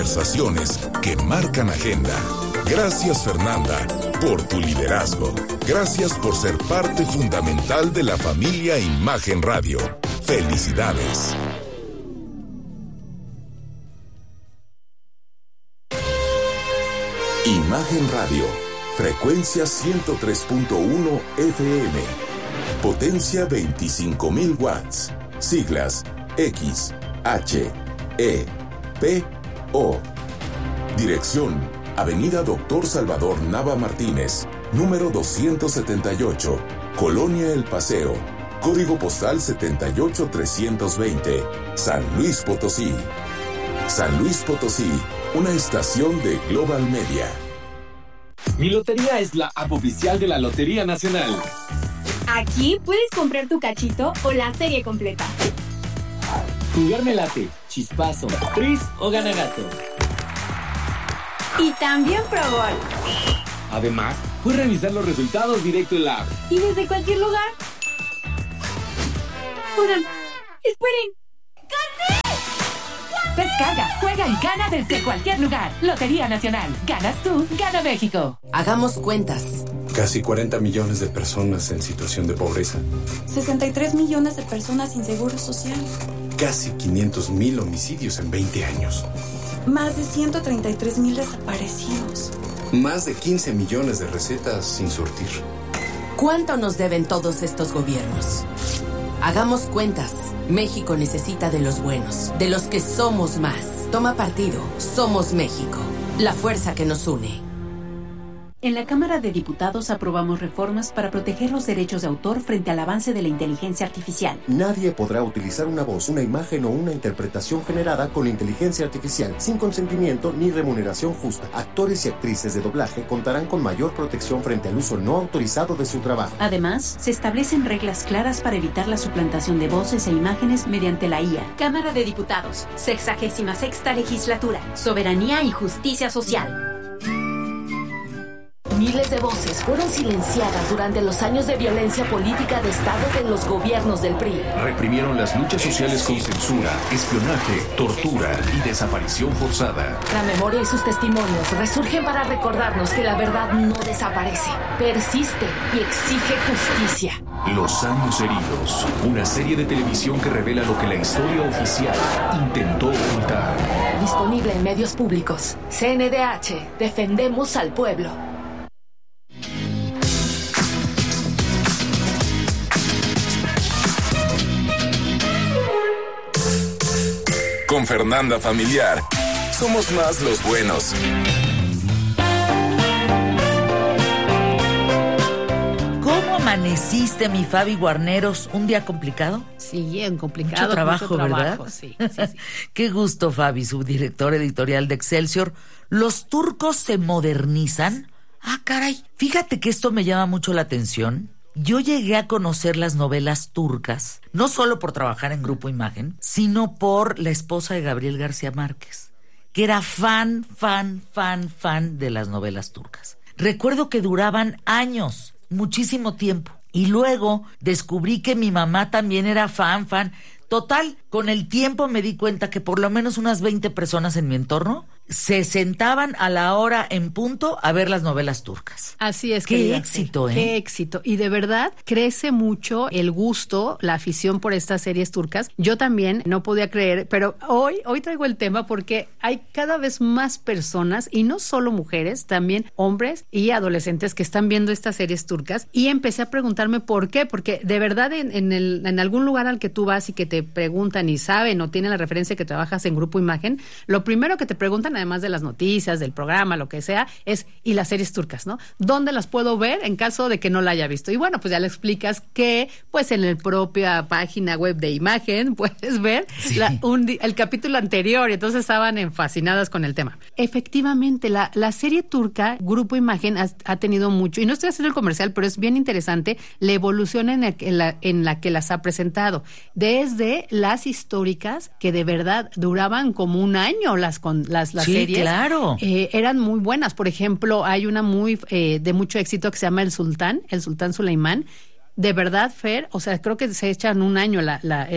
conversaciones que marcan agenda. Gracias, Fernanda, por tu liderazgo. Gracias por ser parte fundamental de la familia Imagen Radio. ¡Felicidades! Imagen Radio, frecuencia 103.1 FM, potencia 25.000 watts, siglas X, H, E, P, O. Dirección, Avenida Doctor Salvador Nava Martínez, número 278, Colonia El Paseo, código postal 78320, San Luis Potosí. San Luis Potosí, una estación de Global Media. Mi Lotería es la app oficial de la Lotería Nacional. Aquí puedes comprar tu cachito o la serie completa. Jugar me late, chispazo, tris o gana gato. Y también Pro Gol. Además, puedes revisar los resultados directo en la app. Y desde cualquier lugar. Oigan, esperen. Descarga, juega y gana desde cualquier lugar. Lotería Nacional. Ganas tú, gana México. Hagamos cuentas. Casi 40 millones de personas en situación de pobreza. 63 millones de personas sin seguro social. Casi 500,000 homicidios en 20 años. Más de 133,000 desaparecidos. Más de 15 millones de recetas sin surtir. ¿Cuánto nos deben todos estos gobiernos? Hagamos cuentas. México necesita de los buenos, de los que somos más. Toma partido. Somos México. La fuerza que nos une. En la Cámara de Diputados aprobamos reformas para proteger los derechos de autor frente al avance de la inteligencia artificial. Nadie podrá utilizar una voz, una imagen o una interpretación generada con inteligencia artificial sin consentimiento ni remuneración justa. Actores y actrices de doblaje contarán con mayor protección frente al uso no autorizado de su trabajo. Además, se establecen reglas claras para evitar la suplantación de voces e imágenes mediante la IA. Cámara de Diputados, 66ª Legislatura, Soberanía y Justicia Social. Miles de voces fueron silenciadas durante los años de violencia política de Estado de los gobiernos del PRI. Reprimieron las luchas sociales con censura, espionaje, tortura y desaparición forzada. La memoria y sus testimonios resurgen para recordarnos que la verdad no desaparece, persiste y exige justicia. Los años heridos, una serie de televisión que revela lo que la historia oficial intentó ocultar. Disponible en medios públicos. CNDH, defendemos al pueblo. Con Fernanda Familiar, somos más los buenos. ¿Cómo amaneciste, mi Fabi Guarneros? ¿Un día complicado? Sí, bien complicado. Mucho trabajo, ¿verdad? Sí. Qué gusto, Fabi, subdirector editorial de Excelsior. ¿Los turcos se modernizan? Ah, caray. Fíjate que esto me llama mucho la atención. Yo llegué a conocer las novelas turcas, no solo por trabajar en Grupo Imagen, sino por la esposa de Gabriel García Márquez, que era fan de las novelas turcas. Recuerdo que duraban años, muchísimo tiempo. Y luego descubrí que mi mamá también era fan. Total, con el tiempo me di cuenta que por lo menos unas 20 personas en mi entorno se sentaban a la hora en punto a ver las novelas turcas. Así es. Qué éxito, ¿eh? Qué éxito. Y de verdad crece mucho el gusto, la afición por estas series turcas. Yo también no podía creer, pero hoy traigo el tema porque hay cada vez más personas, y no solo mujeres, también hombres y adolescentes que están viendo estas series turcas. Y empecé a preguntarme por qué, porque de verdad en algún lugar al que tú vas y que te preguntan y saben o tienen la referencia que trabajas en Grupo Imagen, lo primero que te preguntan, además de las noticias, del programa, lo que sea, es ¿y las series turcas, no? ¿Dónde las puedo ver en caso de que no la haya visto? Y bueno, pues ya le explicas que pues en la propia página web de Imagen puedes ver el capítulo anterior, y entonces estaban fascinadas con el tema. Efectivamente, la serie turca, Grupo Imagen, ha tenido mucho, y no estoy haciendo el comercial, pero es bien interesante la evolución en la que las ha presentado. Desde las históricas, que de verdad duraban como un año las sí, series. Claro. Eran muy buenas. Por ejemplo, hay una de mucho éxito que se llama El Sultán Suleimán, de verdad, Fer, o sea, creo que se echan un año la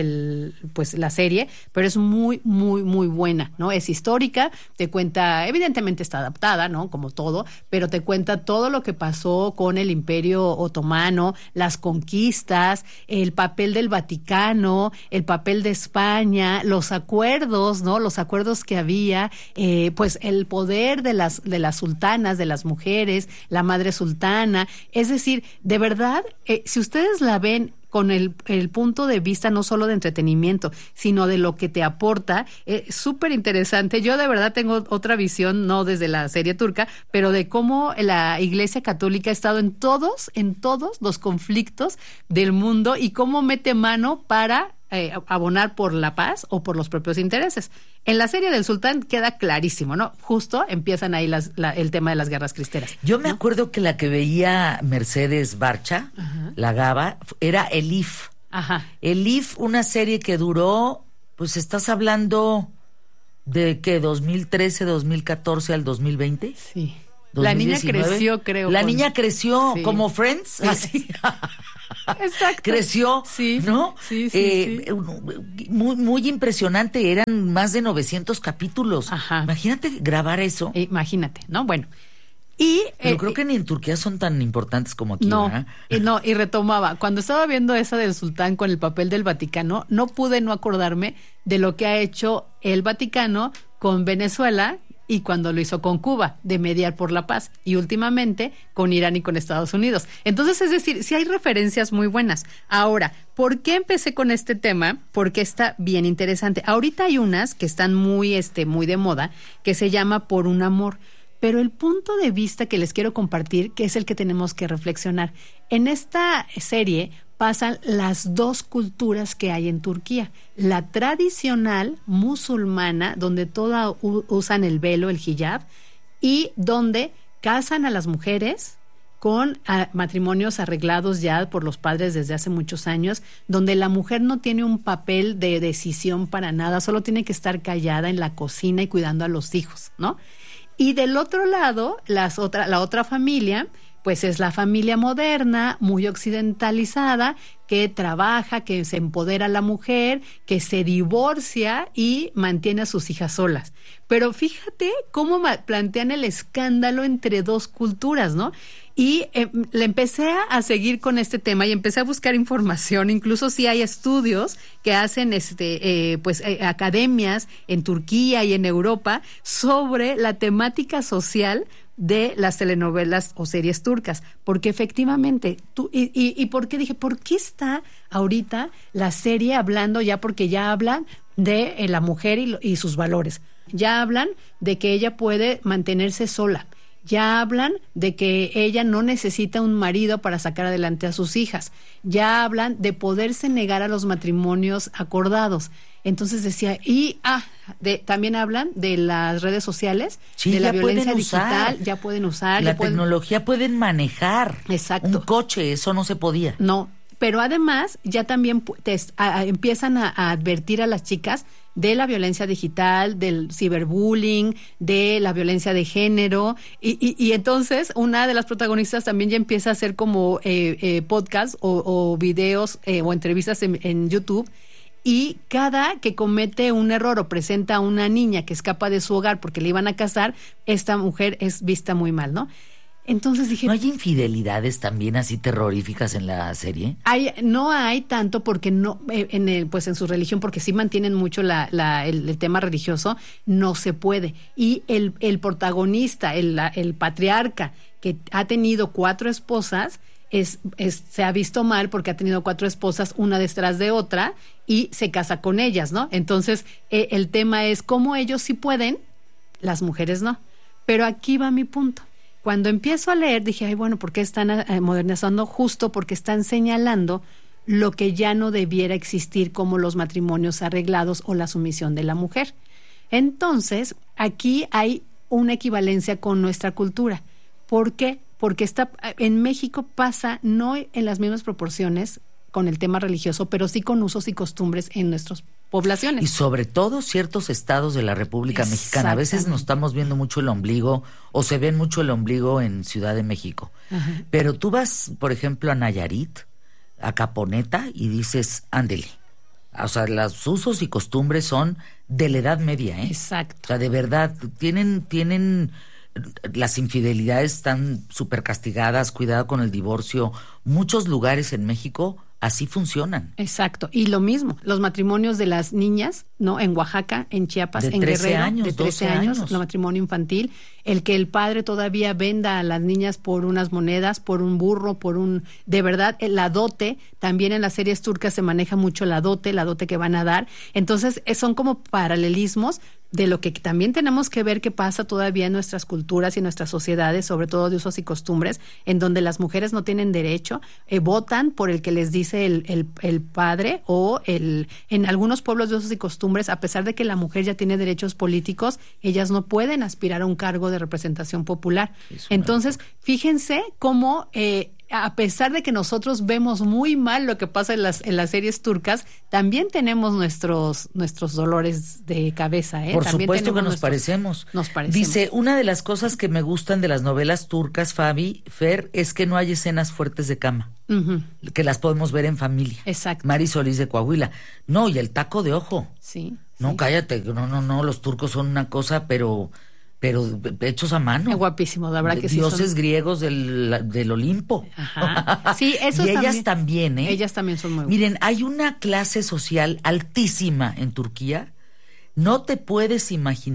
serie, pero es muy, muy, muy buena, ¿no? Es histórica, te cuenta, evidentemente está adaptada, ¿no? Como todo, pero te cuenta todo lo que pasó con el Imperio Otomano, las conquistas, el papel del Vaticano, el papel de España, los acuerdos, ¿no? Los acuerdos que había, pues el poder de las sultanas, de las mujeres, la madre sultana. Es decir, de verdad, si ustedes la ven con el punto de vista no solo de entretenimiento, sino de lo que te aporta, es súper interesante. Yo de verdad tengo otra visión, no desde la serie turca, pero de cómo la Iglesia Católica ha estado en todos los conflictos del mundo y cómo mete mano para abonar por la paz o por los propios intereses. En la serie del Sultán queda clarísimo, ¿no? Justo empiezan ahí el tema de las guerras cristeras. Yo me acuerdo que la que veía Mercedes Barcha, la Gaba, era Elif. Ajá. Elif, una serie que duró, pues estás hablando de que 2013, 2014 al 2020. Sí. 2019. La niña creció, creo. La niña creció, sí, como Friends, sí. así. Exacto. Creció, sí, ¿no? Sí, sí. Muy, muy impresionante, eran más de 900 capítulos. Ajá. Imagínate grabar eso. Imagínate, ¿no? Bueno. Pero creo que ni en Turquía son tan importantes como aquí, no, ¿verdad? No, y retomaba, cuando estaba viendo esa del Sultán con el papel del Vaticano, no pude no acordarme de lo que ha hecho el Vaticano con Venezuela y cuando lo hizo con Cuba, de mediar por la paz, y últimamente con Irán y con Estados Unidos. Entonces, es decir, sí hay referencias muy buenas. Ahora, ¿por qué empecé con este tema? Porque está bien interesante. Ahorita hay unas que están muy de moda, que se llama Por un amor. Pero el punto de vista que les quiero compartir, que es el que tenemos que reflexionar. En esta serie pasan las dos culturas que hay en Turquía. La tradicional musulmana, donde todas usan el velo, el hijab, y donde casan a las mujeres con matrimonios arreglados ya por los padres desde hace muchos años, donde la mujer no tiene un papel de decisión para nada, solo tiene que estar callada en la cocina y cuidando a los hijos, ¿no? Y del otro lado, la otra familia, pues es la familia moderna, muy occidentalizada, que trabaja, que se empodera a la mujer, que se divorcia y mantiene a sus hijas solas. Pero fíjate cómo plantean el escándalo entre dos culturas, ¿no? Y le empecé a seguir con este tema y empecé a buscar información, incluso sí hay estudios que hacen academias en Turquía y en Europa sobre la temática social de las telenovelas o series turcas, porque efectivamente, y ¿por qué dije? ¿Por qué está ahorita la serie hablando ya? Porque ya hablan de la mujer y sus valores, ya hablan de que ella puede mantenerse sola, ya hablan de que ella no necesita un marido para sacar adelante a sus hijas, ya hablan de poderse negar a los matrimonios acordados. Entonces decía, también hablan de las redes sociales, sí, de la violencia digital, ya pueden usar. La tecnología pueden manejar. Exacto. Un coche, eso no se podía. No, pero además ya también empiezan a advertir a las chicas de la violencia digital, del ciberbullying, de la violencia de género, y entonces una de las protagonistas también ya empieza a hacer como podcasts o videos o entrevistas en YouTube, y cada que comete un error o presenta a una niña que escapa de su hogar porque le iban a casar, esta mujer es vista muy mal, ¿no? Entonces dije... ¿No hay infidelidades también así terroríficas en la serie? No hay tanto porque no, en su religión, porque sí mantienen mucho el tema religioso, no se puede. Y el protagonista, el patriarca, que ha tenido 4 esposas, se ha visto mal porque ha tenido 4 esposas, una detrás de otra, y se casa con ellas, ¿no? Entonces, el tema es cómo ellos sí pueden, las mujeres no. Pero aquí va mi punto. Cuando empiezo a leer, dije, bueno, ¿por qué están modernizando? Justo porque están señalando lo que ya no debiera existir, como los matrimonios arreglados o la sumisión de la mujer. Entonces, aquí hay una equivalencia con nuestra cultura. ¿Por qué? Porque en México pasa no en las mismas proporciones con el tema religioso, pero sí con usos y costumbres en nuestras poblaciones. Y sobre todo ciertos estados de la República Mexicana. A veces nos estamos viendo mucho el ombligo, o se ven mucho el ombligo en Ciudad de México. Ajá. Pero tú vas, por ejemplo, a Nayarit, a Caponeta y dices, ándele. O sea, los usos y costumbres son de la Edad Media, ¿eh? Exacto. O sea, de verdad, tienen las infidelidades están súper castigadas, cuidado con el divorcio. Muchos lugares en México así funcionan. Exacto. Y lo mismo, los matrimonios de las niñas, ¿no? En Oaxaca, en Chiapas, en Guerrero, de 13 años, el matrimonio infantil, el que el padre todavía venda a las niñas por unas monedas, por un burro, de verdad, la dote, también en las series turcas se maneja mucho la dote que van a dar. Entonces, son como paralelismos de lo que también tenemos que ver que pasa todavía en nuestras culturas y en nuestras sociedades, sobre todo de usos y costumbres, en donde las mujeres no tienen derecho, votan por el que les dice el padre, o en algunos pueblos de usos y costumbres, a pesar de que la mujer ya tiene derechos políticos, ellas no pueden aspirar a un cargo de representación popular. Entonces, fíjense cómo a pesar de que nosotros vemos muy mal lo que pasa en las series turcas, también tenemos nuestros dolores de cabeza, ¿eh? Por también supuesto que nos parecemos. Dice, una de las cosas que me gustan de las novelas turcas, Fer, es que no hay escenas fuertes de cama. Uh-huh. Que las podemos ver en familia. Exacto. Mari Solís de Coahuila. No, y el taco de ojo. Sí. No, sí. Cállate, no, los turcos son una cosa, pero hechos a mano. Es guapísimo, la verdad que sí. Dioses griegos del Olimpo. Ajá. Sí, eso y ellas también, ¿eh? Ellas también son muy buenas. Miren, hay una clase social altísima en Turquía. No te puedes imaginar